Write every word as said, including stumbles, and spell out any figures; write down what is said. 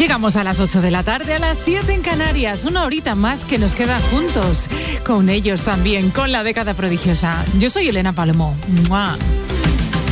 Llegamos a las ocho de la tarde, a las siete en Canarias, una horita más que nos queda juntos, con ellos también, con la década prodigiosa. Yo soy Elena Palomo. ¡Mua!